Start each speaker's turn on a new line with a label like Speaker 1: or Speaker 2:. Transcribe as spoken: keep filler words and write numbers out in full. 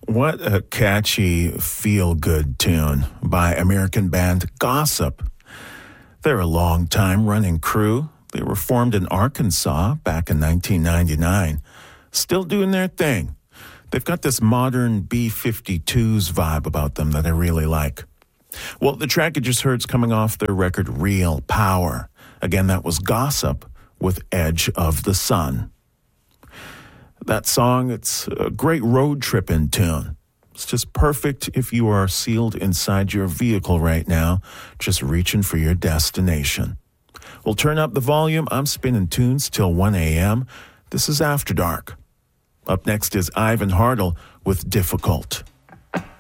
Speaker 1: What a catchy, feel-good tune by American band Gossip. They're a long-time running crew. They were formed in Arkansas back in nineteen ninety-nine. Still doing their thing. They've got this modern B fifty-twos vibe about them that I really like. Well, the track you just heard is coming off their record Real Power. Again, that was Gossip with Edge of the Sun. That song, it's a great road tripping tune. It's just perfect if you are sealed inside your vehicle right now, just reaching for your destination. We'll turn up the volume. I'm spinning tunes till one a.m. This is After Dark. Up next is Ivan Hartle with Difficult.